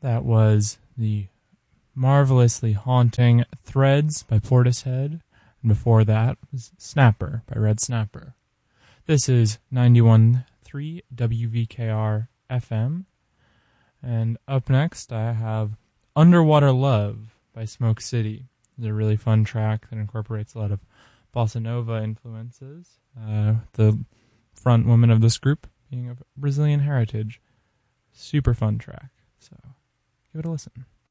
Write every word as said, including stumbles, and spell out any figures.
That was the marvelously haunting Threads by Portishead, and before that was Snapper by Red Snapper. This is ninety-one point three W V K R F M, and up next I have Underwater Love by Smoke City. It's a really fun track that incorporates a lot of bossa nova influences. Uh, the front woman of this group being of Brazilian heritage. Super fun track, so give it a listen.